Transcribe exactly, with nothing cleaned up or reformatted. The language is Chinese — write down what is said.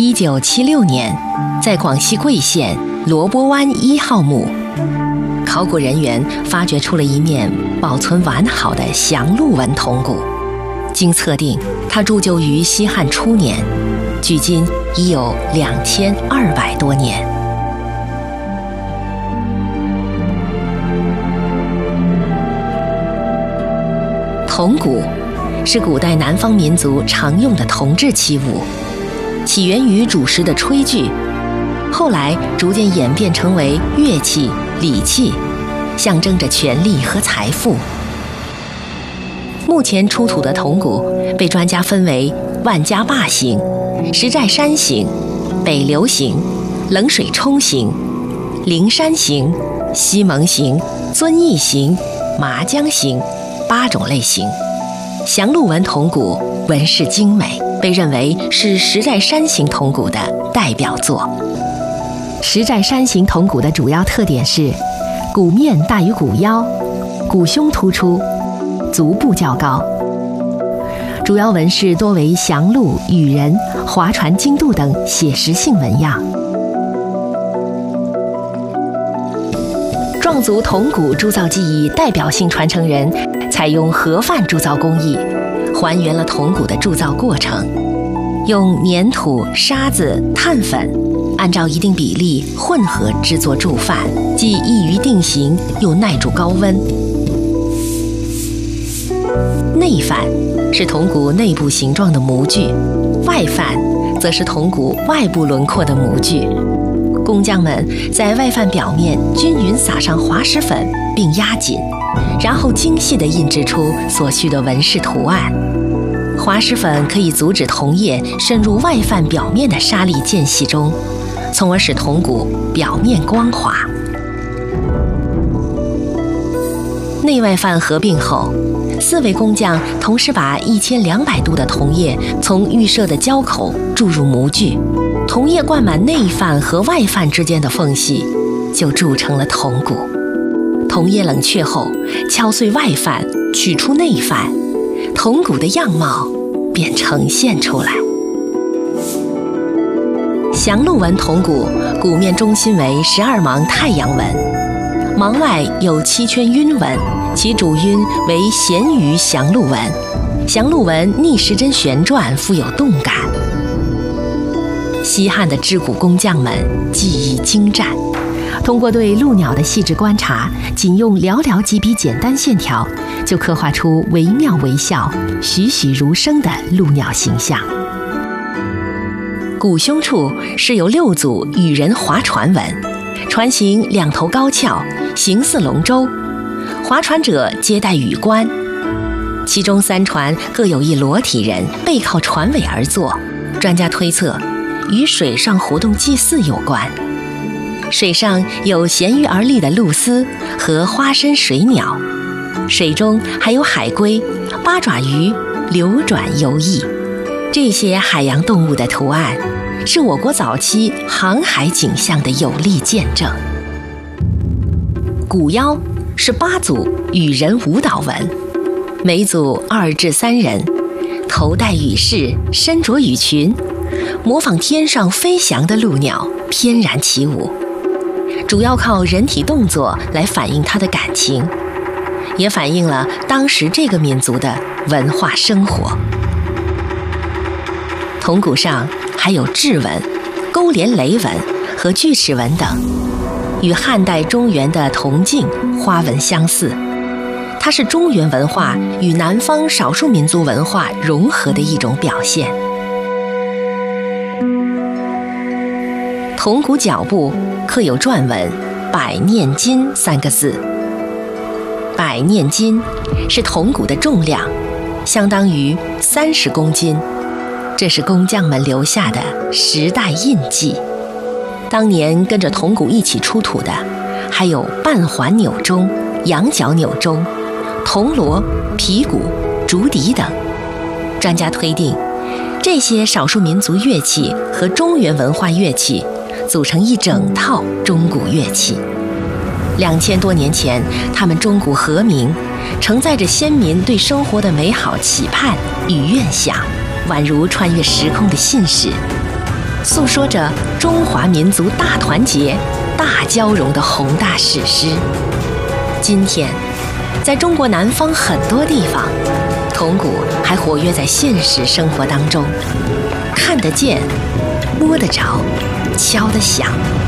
一九七六年，在广西桂县罗波湾一号墓，考古人员发掘出了一面保存完好的祥鹿纹铜鼓。经测定，它铸就于西汉初年，距今已有两千二百多年。铜鼓是古代南方民族常用的铜制器物，起源于主食的炊具，后来逐渐演变成为乐器、礼器，象征着权力和财富。目前出土的铜鼓被专家分为万家坝形、石寨山形、北流形、冷水冲形、灵山形、西蒙形、遵义形、麻江形八种类型。祥鹿纹铜鼓纹饰精美，被认为是石寨山形铜鼓的代表作。石寨山形铜鼓的主要特点是鼓面大于鼓腰，鼓胸突出，足部较高。主要纹饰多为祥鹿、羽人、划船、经度等写实性纹样。壮族铜鼓铸造技艺代表性传承人采用盒饭铸造工艺，还原了铜鼓的铸造过程，用粘土、沙子、碳粉按照一定比例混合制作铸饭，既易于定型，又耐住高温。内范是铜鼓内部形状的模具，外范则是铜鼓外部轮廓的模具。工匠们在外范表面均匀撒上滑石粉并压紧，然后精细地印制出所需的纹饰图案。滑石粉可以阻止铜液渗入外范表面的沙粒间隙中，从而使铜鼓表面光滑。内外范合并后，四位工匠同时把一千两百度的铜液从预设的胶口注入模具，铜液灌满内范和外范之间的缝隙，就铸成了铜鼓。铜液冷却后，敲碎外范，取出内范，铜鼓的样貌便呈现出来。祥鹿纹铜鼓，鼓面中心为十二芒太阳纹，芒外有七圈晕纹，其主晕为咸鱼祥鹿纹。祥鹿纹逆时针旋转，富有动感。西汉的织鼓工匠们技艺精湛，通过对鹿鸟的细致观察，仅用寥寥几笔简单线条，就刻画出惟妙惟肖、栩栩如生的鹿鸟形象。鼓胸处是由六组羽人划船纹，船形两头高翘，形似龙舟，划船者皆戴羽冠，其中三船各有一裸体人背靠船尾而坐，专家推测与水上活动祭祀有关。水上有衔鱼而立的鹭鸶和花身水鸟，水中还有海龟、八爪鱼流转游弋。这些海洋动物的图案是我国早期航海景象的有力见证。鼓腰是八组羽人舞蹈纹，每组二至三人，头戴羽饰，身着羽裙，模仿天上飞翔的鹿鸟，翩然起舞。主要靠人体动作来反映它的感情，也反映了当时这个民族的文化生活。铜鼓上还有雉纹、勾连雷纹和锯齿纹等，与汉代中原的铜镜花纹相似。它是中原文化与南方少数民族文化融合的一种表现。铜鼓脚部刻有篆文“百念斤”三个字。百念斤是铜鼓的重量，相当于三十公斤。这是工匠们留下的时代印记。当年跟着铜鼓一起出土的，还有半环钮钟、羊角钮钟、铜锣、皮鼓、竹笛等。专家推定，这些少数民族乐器和中原文化乐器组成一整套钟鼓乐器。两千多年前，他们钟鼓和鸣，承载着先民对生活的美好期盼与愿想，宛如穿越时空的信使。 诉说着中华民族大团结、大交融的宏大史诗。今天，在中国南方很多地方，铜鼓还活跃在现实生活当中，看得见、摸得着、敲得响。